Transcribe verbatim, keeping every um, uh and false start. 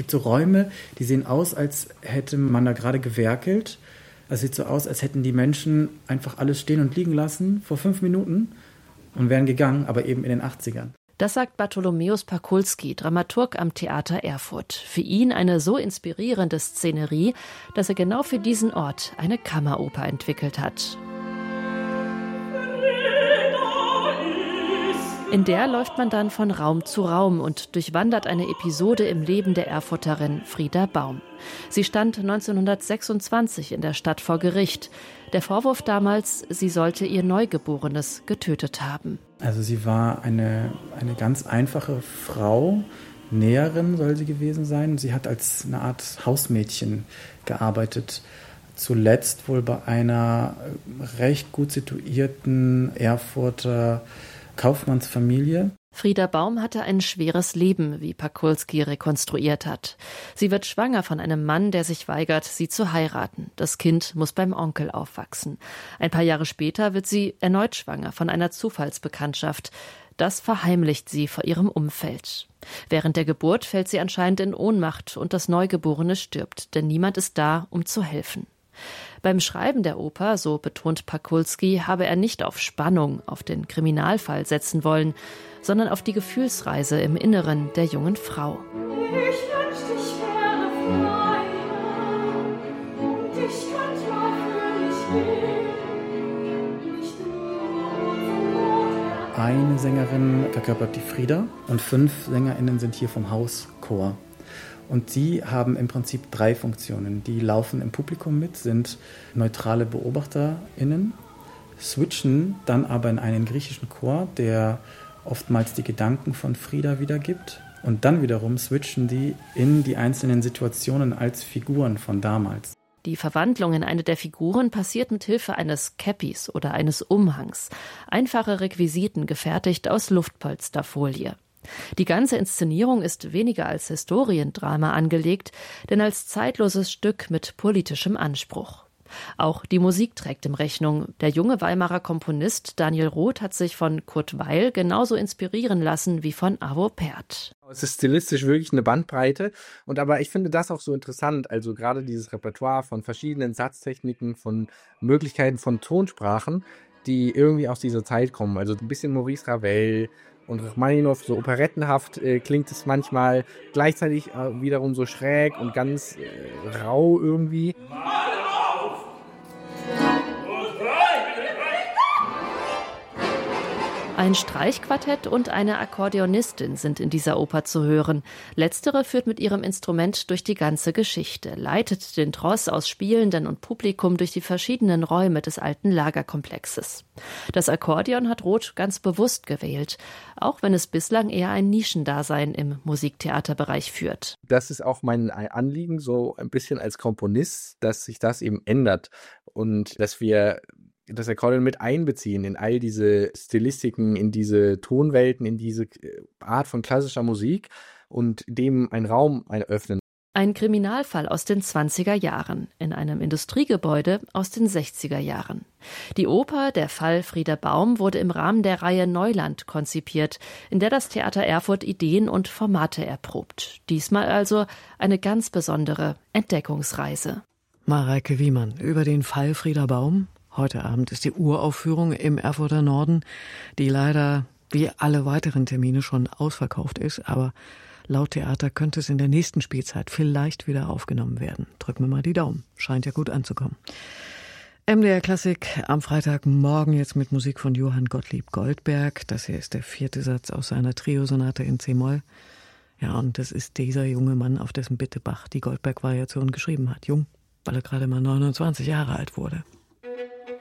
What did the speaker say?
gibt so Räume, die sehen aus, als hätte man da gerade gewerkelt. Es sieht so aus, als hätten die Menschen einfach alles stehen und liegen lassen vor fünf Minuten und wären gegangen, aber eben in den achtzigern. Das sagt Bartholomäus Pakulski, Dramaturg am Theater Erfurt. Für ihn eine so inspirierende Szenerie, dass er genau für diesen Ort eine Kammeroper entwickelt hat. In der läuft man dann von Raum zu Raum und durchwandert eine Episode im Leben der Erfurterin Frieda Baum. Sie stand neunzehnhundertsechsundzwanzig in der Stadt vor Gericht. Der Vorwurf damals, sie sollte ihr Neugeborenes getötet haben. Also sie war eine, eine ganz einfache Frau, Näherin soll sie gewesen sein. Sie hat als eine Art Hausmädchen gearbeitet. Zuletzt wohl bei einer recht gut situierten Erfurter Kaufmannsfamilie. Frieda Baum hatte ein schweres Leben, wie Pakulski rekonstruiert hat. Sie wird schwanger von einem Mann, der sich weigert, sie zu heiraten. Das Kind muss beim Onkel aufwachsen. Ein paar Jahre später wird sie erneut schwanger von einer Zufallsbekanntschaft. Das verheimlicht sie vor ihrem Umfeld. Während der Geburt fällt sie anscheinend in Ohnmacht und das Neugeborene stirbt, denn niemand ist da, um zu helfen. Beim Schreiben der Oper, so betont Pakulski, habe er nicht auf Spannung, auf den Kriminalfall setzen wollen, sondern auf die Gefühlsreise im Inneren der jungen Frau. Ich wünsch dich gerne frei, und ich könnte auch für dich leben, nicht nur unser Wort. Eine Sängerin verkörpert die Frieda und fünf SängerInnen sind hier vom Hauschor. Und die haben im Prinzip drei Funktionen. Die laufen im Publikum mit, sind neutrale BeobachterInnen, switchen dann aber in einen griechischen Chor, der oftmals die Gedanken von Frieda wiedergibt. Und dann wiederum switchen die in die einzelnen Situationen als Figuren von damals. Die Verwandlung in eine der Figuren passiert mit Hilfe eines Käppis oder eines Umhangs. Einfache Requisiten gefertigt aus Luftpolsterfolie. Die ganze Inszenierung ist weniger als Historiendrama angelegt, denn als zeitloses Stück mit politischem Anspruch. Auch die Musik trägt ihm Rechnung. Der junge Weimarer Komponist Daniel Roth hat sich von Kurt Weill genauso inspirieren lassen wie von Arvo Pärt. Es ist stilistisch wirklich eine Bandbreite. Und aber ich finde das auch so interessant. Also gerade dieses Repertoire von verschiedenen Satztechniken, von Möglichkeiten von Tonsprachen, die irgendwie aus dieser Zeit kommen. Also ein bisschen Maurice Ravel und Rachmaninow, so operettenhaft äh, klingt es manchmal, gleichzeitig äh, wiederum so schräg und ganz äh, rau irgendwie. Ein Streichquartett und eine Akkordeonistin sind in dieser Oper zu hören. Letztere führt mit ihrem Instrument durch die ganze Geschichte, leitet den Tross aus Spielenden und Publikum durch die verschiedenen Räume des alten Lagerkomplexes. Das Akkordeon hat Roth ganz bewusst gewählt, auch wenn es bislang eher ein Nischendasein im Musiktheaterbereich führt. Das ist auch mein Anliegen, so ein bisschen als Komponist, dass sich das eben ändert und dass wir das Akkordeon mit einbeziehen in all diese Stilistiken, in diese Tonwelten, in diese Art von klassischer Musik und dem einen Raum eröffnen. Ein Kriminalfall aus den zwanziger Jahren, in einem Industriegebäude aus den sechziger Jahren. Die Oper Der Fall Frieda Baum wurde im Rahmen der Reihe Neuland konzipiert, in der das Theater Erfurt Ideen und Formate erprobt. Diesmal also eine ganz besondere Entdeckungsreise. Mareike Wiemann über den Fall Frieda Baum. Heute Abend ist die Uraufführung im Erfurter Norden, die leider wie alle weiteren Termine schon ausverkauft ist, aber laut Theater könnte es in der nächsten Spielzeit vielleicht wieder aufgenommen werden. Drücken wir mal die Daumen. Scheint ja gut anzukommen. M D R Klassik am Freitagmorgen jetzt mit Musik von Johann Gottlieb Goldberg. Das hier ist der vierte Satz aus seiner Triosonate in C-Moll. Ja, und das ist dieser junge Mann, auf dessen Bitte Bach die Goldberg-Variation geschrieben hat. Jung, weil er gerade mal neunundzwanzig Jahre alt wurde.